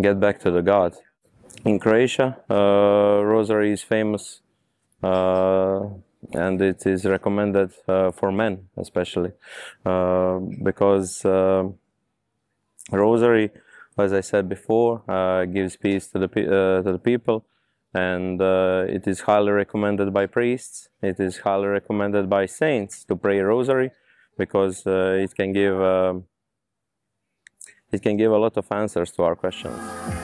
get back to the God. In Croatia, rosary is famous, and it is recommended for men especially, because rosary, as I said before, gives peace to the people, and it is highly recommended by priests. It is highly recommended by saints to pray rosary, because it can give a lot of answers to our questions.